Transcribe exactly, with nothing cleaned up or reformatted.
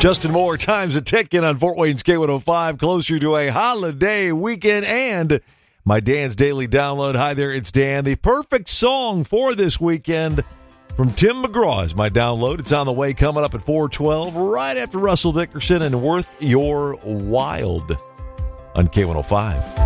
Justin Moore, Time's a Ticking on Fort Wayne's K one oh five, closer to a holiday weekend and my Dan's Daily Download. Hi there, it's Dan. The perfect song for this weekend from Tim McGraw is my download. It's on the way, coming up at four twelve, right after Russell Dickerson and Worth Your Wild on K one oh five.